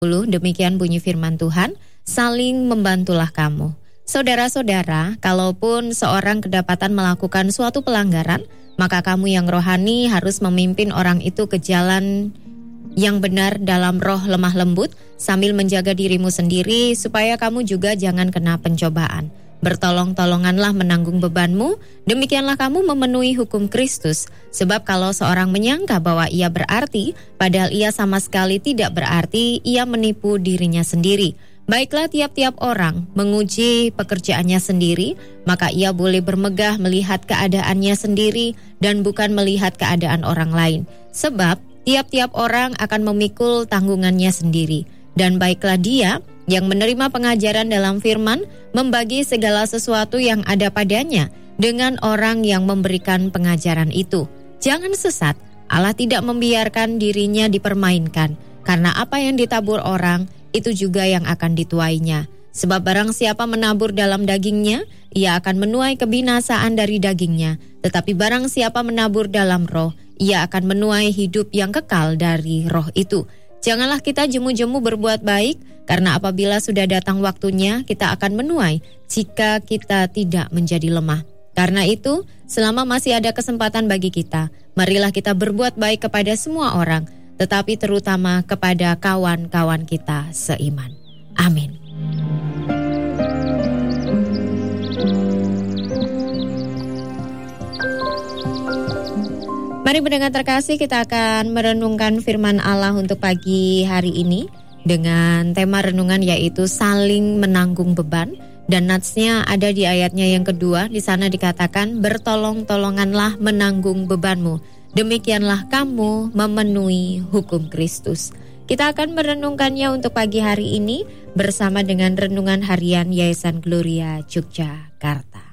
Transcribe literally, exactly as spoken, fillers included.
Demikian bunyi firman Tuhan, saling membantulah kamu. Saudara-saudara, kalaupun seorang kedapatan melakukan suatu pelanggaran, maka kamu yang rohani harus memimpin orang itu ke jalan yang benar dalam roh lemah lembut, sambil menjaga dirimu sendiri supaya kamu juga jangan kena pencobaan. Bertolong-tolonganlah menanggung bebanmu, demikianlah kamu memenuhi hukum Kristus. Sebab kalau seorang menyangka bahwa ia berarti, padahal ia sama sekali tidak berarti, ia menipu dirinya sendiri. Baiklah, tiap-tiap orang menguji pekerjaannya sendiri, maka ia boleh bermegah melihat keadaannya sendiri dan bukan melihat keadaan orang lain. Sebab tiap-tiap orang akan memikul tanggungannya sendiri. Dan baiklah dia yang menerima pengajaran dalam firman, membagi segala sesuatu yang ada padanya dengan orang yang memberikan pengajaran itu. Jangan sesat, Allah tidak membiarkan dirinya dipermainkan, karena apa yang ditabur orang, itu juga yang akan dituainya. Sebab barang siapa menabur dalam dagingnya, ia akan menuai kebinasaan dari dagingnya. Tetapi barang siapa menabur dalam roh, ia akan menuai hidup yang kekal dari roh itu. Janganlah kita jemu-jemu berbuat baik, karena apabila sudah datang waktunya, kita akan menuai jika kita tidak menjadi lemah. Karena itu, selama masih ada kesempatan bagi kita, marilah kita berbuat baik kepada semua orang, tetapi terutama kepada kawan-kawan kita seiman. Amin. Mari pendengar terkasih, kita akan merenungkan firman Allah untuk pagi hari ini dengan tema renungan yaitu saling menanggung beban, dan natsnya ada di ayatnya yang kedua. Di sana dikatakan, bertolong-tolonganlah menanggung bebanmu, demikianlah kamu memenuhi hukum Kristus. Kita akan merenungkannya untuk pagi hari ini bersama dengan renungan harian Yayasan Gloria Yogyakarta.